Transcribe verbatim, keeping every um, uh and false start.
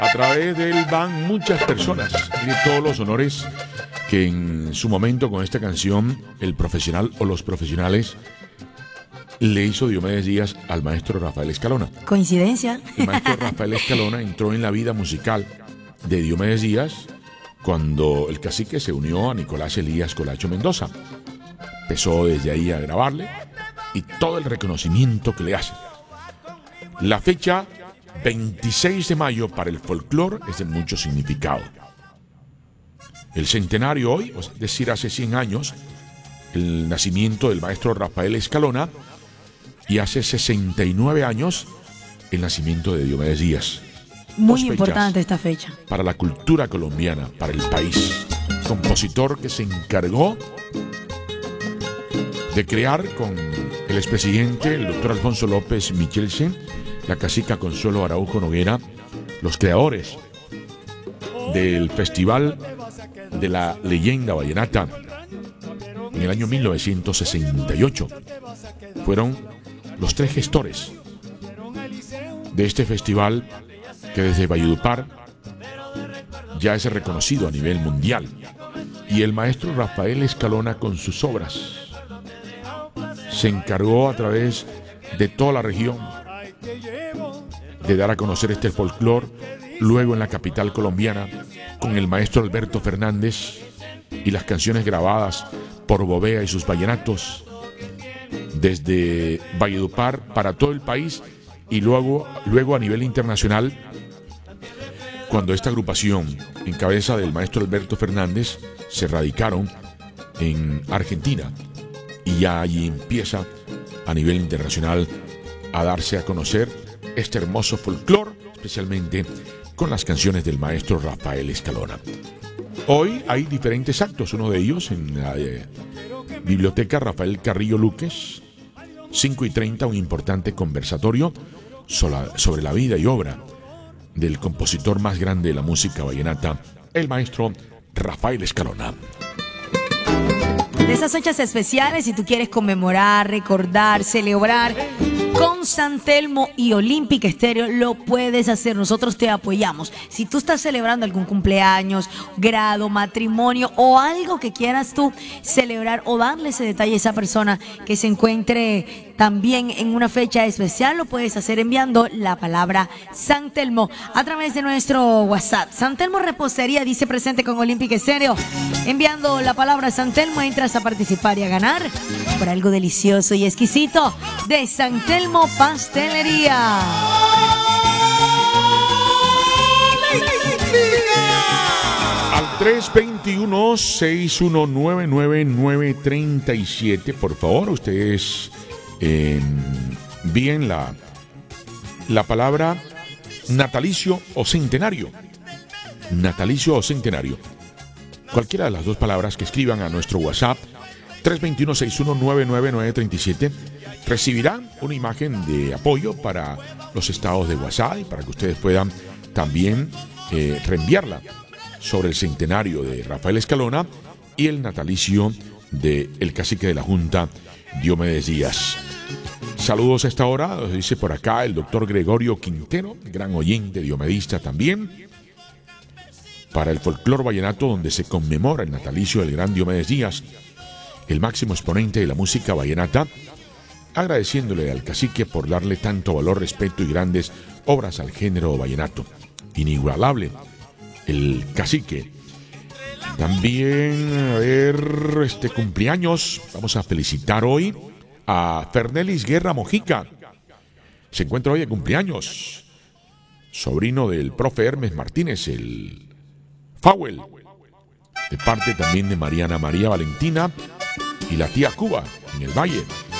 A través de él van muchas personas. Tiene todos los honores que en su momento con esta canción el profesional o los profesionales le hizo Diomedes Díaz al maestro Rafael Escalona. ¿Coincidencia? El maestro Rafael Escalona entró en la vida musical de Diomedes Díaz cuando el cacique se unió a Nicolás Elías Colacho Mendoza. Empezó desde ahí a grabarle y todo el reconocimiento que le hace. La fecha veintiséis de mayo para el folclore es de mucho significado. El centenario hoy, es decir, hace cien años, el nacimiento del maestro Rafael Escalona, y hace sesenta y nueve años el nacimiento de Diomedes Díaz. Muy importante esta fecha. Para la cultura colombiana, para el país. Compositor que se encargó de crear con el expresidente, el doctor Alfonso López Michelsen, la cacica Consuelo Araujo Noguera, los creadores del Festival de la Leyenda Vallenata en el año mil novecientos sesenta y ocho. Fueron los tres gestores de este festival que desde Valledupar ya es reconocido a nivel mundial. Y el maestro Rafael Escalona con sus obras se encargó a través de toda la región de dar a conocer este folclore, luego en la capital colombiana con el maestro Alberto Fernández y las canciones grabadas por Bovea y sus vallenatos desde Valledupar para todo el país y luego, luego a nivel internacional cuando esta agrupación en cabeza del maestro Alberto Fernández se radicaron en Argentina y ya allí empieza a nivel internacional a darse a conocer este hermoso folclore, especialmente con las canciones del maestro Rafael Escalona. Hoy hay diferentes actos, uno de ellos en la eh, Biblioteca Rafael Carrillo Luques, cinco y treinta, un importante conversatorio sobre la vida y obra del compositor más grande de la música vallenata, el maestro Rafael Escalona. De esas fechas especiales, si tú quieres conmemorar, recordar, celebrar con San Telmo y Olympic Estéreo, lo puedes hacer. Nosotros te apoyamos. Si tú estás celebrando algún cumpleaños, grado, matrimonio o algo que quieras tú celebrar o darle ese detalle a esa persona que se encuentre también en una fecha especial, lo puedes hacer enviando la palabra San Telmo a través de nuestro WhatsApp. San Telmo Repostería dice presente con Olympic Estéreo. Enviando la palabra San Telmo entras a participar y a ganar por algo delicioso y exquisito de San Telmo Pastelería. Al tres dos uno, seis uno nueve, nueve nueve tres siete, por favor, ustedes eh, envíen la, la palabra natalicio o centenario. Natalicio o centenario. Cualquiera de las dos palabras que escriban a nuestro WhatsApp tres dos uno, seis uno nueve, nueve nueve tres siete recibirán una imagen de apoyo para los estados de WhatsApp y para que ustedes puedan también eh, reenviarla sobre el centenario de Rafael Escalona y el natalicio del cacique de la Junta, Diomedes Díaz. Saludos a esta hora, nos dice por acá el doctor Gregorio Quintero, gran oyente, diomedista también, para el folclor vallenato donde se conmemora el natalicio del gran Diomedes Díaz, el máximo exponente de la música vallenata, agradeciéndole al cacique por darle tanto valor, respeto y grandes obras al género vallenato. Inigualable el cacique. También, a ver, este cumpleaños, vamos a felicitar hoy a Fernelis Guerra Mojica. Se encuentra hoy de cumpleaños, sobrino del profe Hermes Martínez, el Fawel, de parte también de Mariana María Valentina y la tía Cuba en el Valle.